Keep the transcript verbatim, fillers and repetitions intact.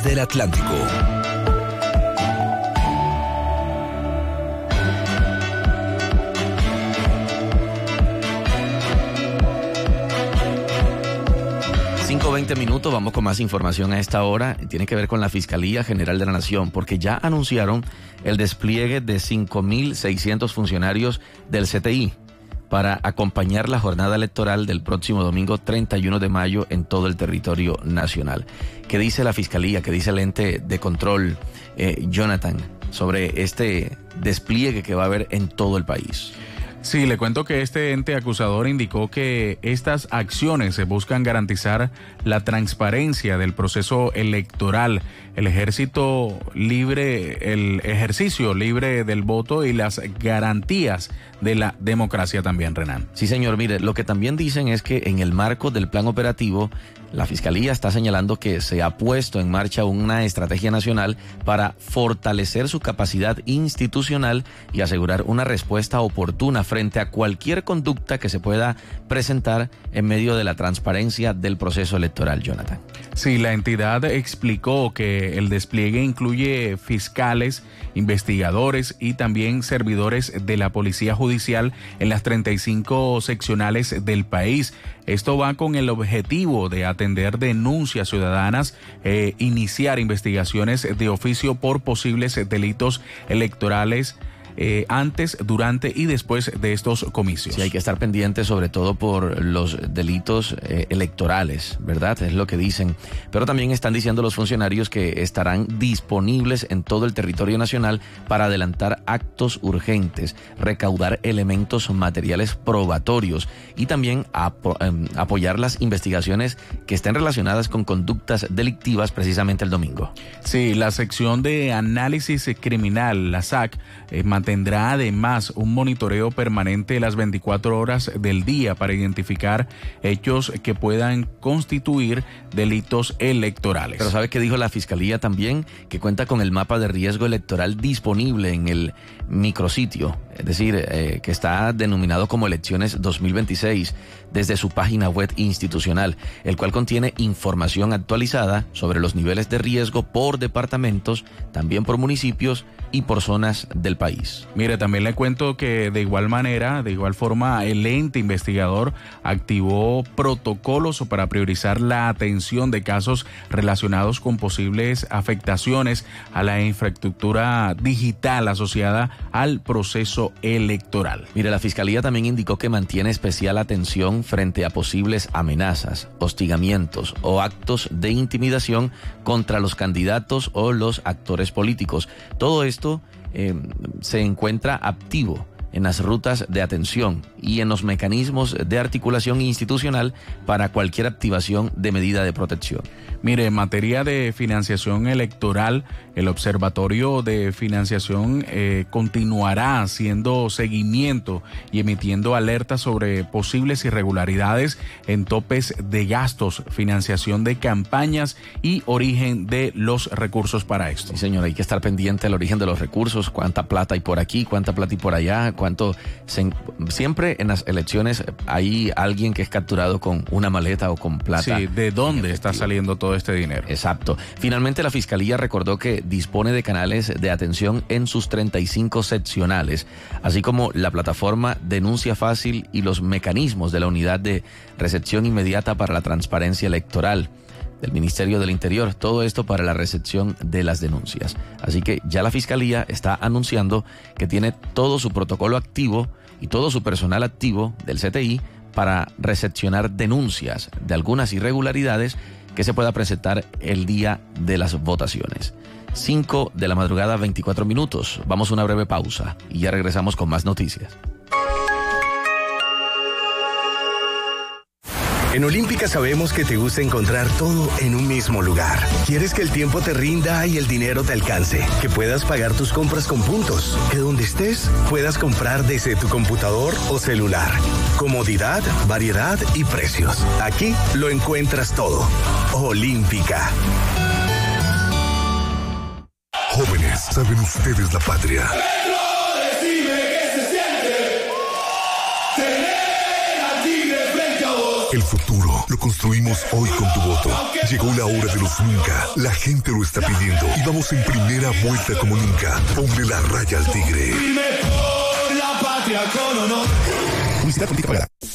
del Atlántico. cinco veinte minutos, vamos con más información a esta hora. Tiene que ver con la Fiscalía General de la Nación, porque ya anunciaron el despliegue de cinco mil seiscientos funcionarios del C T I para acompañar la jornada electoral del próximo domingo treinta y uno de mayo en todo el territorio nacional. ¿Qué dice la Fiscalía, qué dice el ente de control, eh, Jonathan, sobre este despliegue que va a haber en todo el país? Sí, le cuento que este ente acusador indicó que estas acciones se buscan garantizar la transparencia del proceso electoral, el ejército libre, el ejercicio libre del voto y las garantías de la democracia también, Renan. Sí, señor, mire, lo que también dicen es que en el marco del plan operativo, la Fiscalía está señalando que se ha puesto en marcha una estrategia nacional para fortalecer su capacidad institucional y asegurar una respuesta oportuna frente a cualquier conducta que se pueda presentar en medio de la transparencia del proceso electoral, Jonathan. Sí, la entidad explicó que el despliegue incluye fiscales, investigadores y también servidores de la Policía Judicial en las treinta y cinco seccionales del país. Esto va con el objetivo de atender denuncias ciudadanas, eh, iniciar investigaciones de oficio por posibles delitos electorales Eh, antes, durante y después de estos comicios. Sí, hay que estar pendientes sobre todo por los delitos eh, electorales, ¿verdad? Es lo que dicen. Pero también están diciendo los funcionarios que estarán disponibles en todo el territorio nacional para adelantar actos urgentes, recaudar elementos materiales probatorios y también apo- eh, apoyar las investigaciones que estén relacionadas con conductas delictivas precisamente el domingo. Sí, la sección de análisis criminal, la S A C, eh, mantendrá además un monitoreo permanente las veinticuatro horas del día para identificar hechos que puedan constituir delitos electorales. Pero ¿sabe qué dijo la Fiscalía también? Que cuenta con el mapa de riesgo electoral disponible en el micrositio, es decir, eh, que está denominado como Elecciones dos mil veintiséis desde su página web institucional, el cual contiene información actualizada sobre los niveles de riesgo por departamentos, también por municipios y por zonas del país. Mire, también le cuento que de igual manera, de igual forma, el ente investigador activó protocolos para priorizar la atención de casos relacionados con posibles afectaciones a la infraestructura digital asociada al proceso electoral. Mire, la Fiscalía también indicó que mantiene especial atención frente a posibles amenazas, hostigamientos o actos de intimidación contra los candidatos o los actores políticos. Todo esto eh, se encuentra activo en las rutas de atención y en los mecanismos de articulación institucional para cualquier activación de medida de protección. Mire, en materia de financiación electoral, el Observatorio de Financiación eh, continuará haciendo seguimiento y emitiendo alertas sobre posibles irregularidades en topes de gastos, financiación de campañas y origen de los recursos para esto. Sí, señor, hay que estar pendiente del origen de los recursos, cuánta plata hay por aquí, cuánta plata hay por allá, cuánto se, siempre en las elecciones hay alguien que es capturado con una maleta o con plata. Sí, ¿de dónde está saliendo todo este dinero? Exacto. Finalmente, la Fiscalía recordó que dispone de canales de atención en sus treinta y cinco seccionales, así como la plataforma Denuncia Fácil y los mecanismos de la Unidad de Recepción Inmediata para la Transparencia Electoral del Ministerio del Interior, todo esto para la recepción de las denuncias. Así que ya la Fiscalía está anunciando que tiene todo su protocolo activo y todo su personal activo del C T I para recepcionar denuncias de algunas irregularidades que se pueda presentar el día de las votaciones. cinco de la madrugada, veinticuatro minutos. Vamos a una breve pausa y ya regresamos con más noticias. En Olímpica sabemos que te gusta encontrar todo en un mismo lugar. Quieres que el tiempo te rinda y el dinero te alcance, que puedas pagar tus compras con puntos, que donde estés puedas comprar desde tu computador o celular. Comodidad, variedad y precios. Aquí lo encuentras todo. Olímpica. Jóvenes, ¿saben ustedes la patria? Decime qué se siente tener a Tigre frente a vos. El futuro lo construimos hoy con tu voto. Llegó la hora de los nunca. La gente lo está pidiendo y vamos en primera vuelta como nunca. Ponle la raya al tigre. Por la patria con honor. Publicidad política pagada.